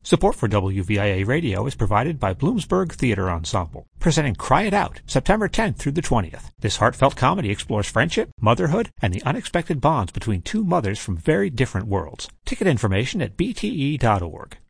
Support for WVIA Radio is provided by Bloomsburg Theater Ensemble, presenting Cry It Out, September 10th through the 20th. This heartfelt comedy explores friendship, motherhood, and the unexpected bonds between two mothers from very different worlds. Ticket information at bte.org.